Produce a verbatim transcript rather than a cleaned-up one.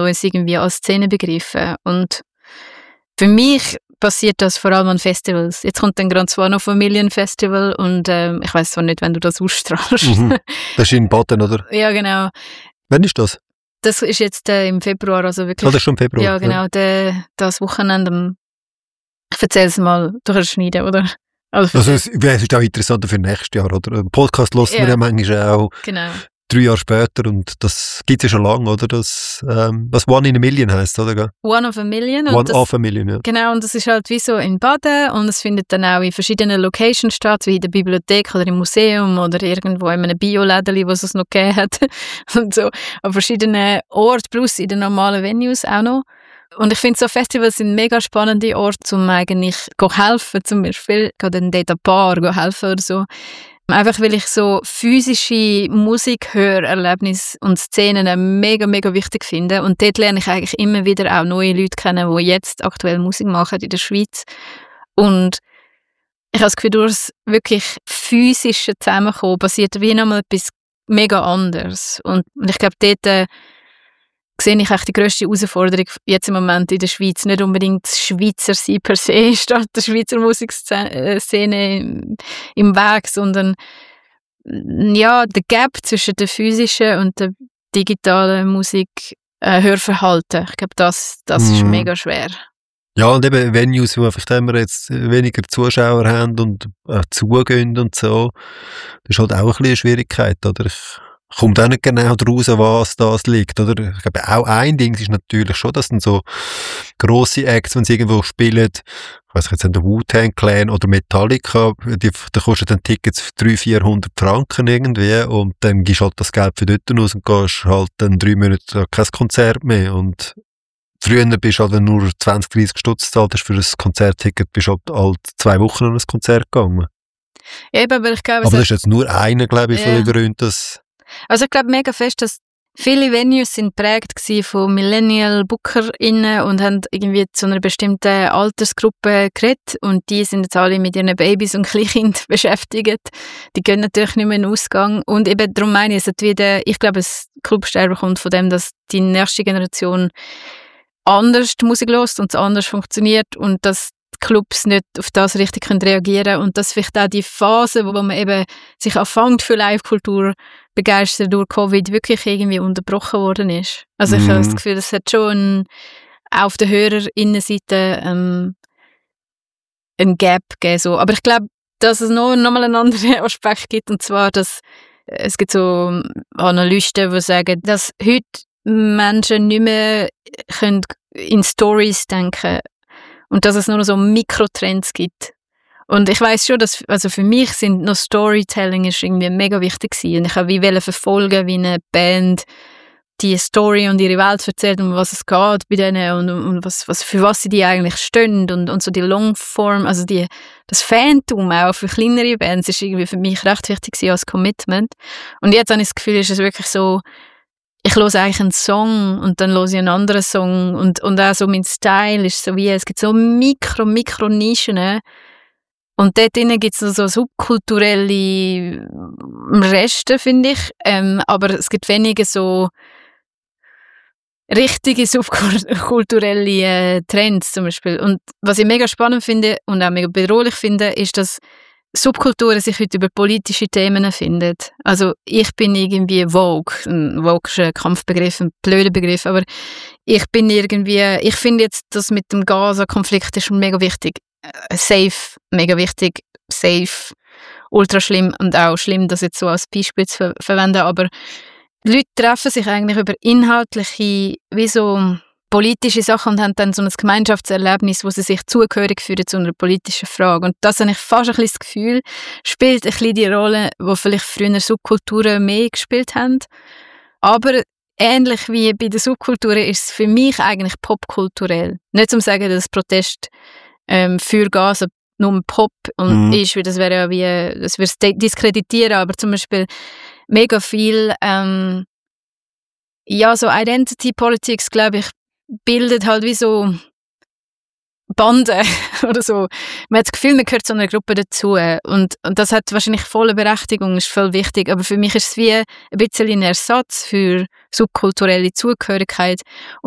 es irgendwie als Szene begreifen. Und für mich passiert das vor allem an Festivals. Jetzt kommt dann Grand Swano Familien Festival und ähm, ich weiss zwar nicht, wenn du das ausstrahlst. Mhm. Das ist in Baden, oder? Ja, genau. Wann ist das? Das ist jetzt äh, im Februar, also wirklich. Oh, das ist schon im Februar? Ja, genau. Ja. Der, das Wochenende. Ich erzähle es mal, du kannst schneiden, oder? Also, also es, es ist auch interessanter für nächstes Jahr, oder? Ein Podcast hört ja. man ja manchmal auch genau. drei Jahre später und das gibt es ja schon lange, oder? Das, ähm, was One in a Million heisst, oder? One of a Million. One das, of a Million, ja. Genau, und das ist halt wie so in Baden und es findet dann auch in verschiedenen Locations statt, wie in der Bibliothek oder im Museum oder irgendwo in einem Biolädeli, wo es es noch gegeben hat. Und so an verschiedenen Orten, plus in den normalen Venues auch noch. Und ich finde, so Festivals sind mega spannende Orte, um eigentlich zu helfen, zum Beispiel gerade in Data Bar helfen oder so. Einfach weil ich so physische Musikhörerlebnisse und Szenen mega, mega wichtig finde. Und dort lerne ich eigentlich immer wieder auch neue Leute kennen, die jetzt aktuell Musik machen in der Schweiz. Und ich habe das Gefühl, durch das wirklich physische Zusammenkommen passiert wie nochmal etwas mega anderes. Und ich glaube, dort äh, sehe ich eigentlich die grösste Herausforderung jetzt im Moment in der Schweiz. Nicht unbedingt das Schweizer sein per se statt der Schweizer Musikszene im, im Weg, sondern ja, der Gap zwischen der physischen und der digitalen Musik äh, Hörverhalten. Ich glaube, das, das mm. ist mega schwer. Ja, und eben Venues, wo einfach wir jetzt weniger Zuschauer haben und äh, zugehen und so, das ist halt auch ein bisschen eine Schwierigkeit, oder? Ich kommt auch nicht genau daraus, was das liegt, oder? Ich glaube, auch ein Ding ist natürlich schon, dass dann so grosse Acts, wenn sie irgendwo spielen, ich weiss jetzt nicht, der Wu-Tang Clan oder Metallica, die, da kostet dann Tickets dreihundert, vierhundert Franken irgendwie und dann gibst du halt das Geld für dort aus und gehst halt dann drei Monate kein Konzert mehr und früher bist du halt, wenn du nur zwanzig, dreissig Stutz gezahlt hast für ein Konzertticket, bist du halt, halt zwei Wochen an ein Konzert gegangen. Eben, aber ich glaube... Aber das ist jetzt nur einer, glaube ich, von den Gründen, dass... Also ich glaube mega fest, dass viele Venues sind geprägt von Millennial-BookerInnen und haben irgendwie zu einer bestimmten Altersgruppe geredet und die sind jetzt alle mit ihren Babys und Kleinkindern beschäftigt. Die gehen natürlich nicht mehr in den Ausgang und eben darum meine ich, es hat wieder, ich glaube, das Clubsterben kommt von dem, dass die nächste Generation anders die Musik hört und es anders funktioniert und dass die Clubs nicht auf das richtig können reagieren können und dass vielleicht auch die Phase, wo man eben sich anfängt für Live-Kultur begeistert durch Covid, wirklich irgendwie unterbrochen worden ist. Also ich mm. habe das Gefühl, es hat schon auch auf der HörerInnenseite ähm, ein Gap gegeben. So. Aber ich glaube, dass es noch, noch mal einen anderen Aspekt gibt und zwar, dass es gibt so Analysten, die sagen, dass heute Menschen nicht mehr können in Stories denken und dass es nur noch so Mikrotrends gibt. Und ich weiss schon, dass also für mich sind noch Storytelling ist irgendwie mega wichtig gewesen. Und ich habe wie verfolgen, wie eine Band die Story und ihre Welt erzählt, um was es geht bei denen und, und was, was, für was sie die eigentlich stehen und, und so die Longform, also die, das Fantum auch für kleinere Bands ist irgendwie für mich recht wichtig gewesen als Commitment. Und jetzt habe ich das Gefühl, ist es wirklich so, ich höre eigentlich einen Song und dann höre ich einen anderen Song und, und auch so mein Style ist so wie, es gibt so Mikro, Mikro-Nischen und dort drinnen gibt es so subkulturelle Reste, finde ich, ähm, aber es gibt wenige so richtige subkulturelle äh, Trends zum Beispiel. Und was ich mega spannend finde und auch mega bedrohlich finde, ist, dass Subkulturen sich heute über politische Themen finden. Also ich bin irgendwie Vogue. Ein Vogue ist ein Kampfbegriff, ein blöder Begriff, aber ich bin irgendwie, ich finde jetzt, das mit dem Gaza-Konflikt ist mega wichtig. Safe, mega wichtig, safe, ultra schlimm und auch schlimm, das jetzt so als Beispiel zu ver- verwenden, aber die Leute treffen sich eigentlich über inhaltliche, wie so politische Sachen und haben dann so ein Gemeinschaftserlebnis, wo sie sich zugehörig fühlen zu einer politischen Frage. Und das habe ich fast ein bisschen das Gefühl, spielt ein bisschen die Rolle, wo vielleicht früher Subkulturen mehr gespielt haben. Aber ähnlich wie bei den Subkulturen ist es für mich eigentlich popkulturell. Nicht zum sagen, dass Protest ähm, für Gaza nur Pop und mhm. ist, weil das wäre ja wie, das würde es diskreditieren, aber zum Beispiel mega viel, ähm, ja, so Identity Politics, glaube ich, bildet halt wie so Banden oder so. Man hat das Gefühl, man gehört zu einer Gruppe dazu und, und das hat wahrscheinlich volle Berechtigung, ist voll wichtig, aber für mich ist es wie ein bisschen ein Ersatz für subkulturelle Zugehörigkeit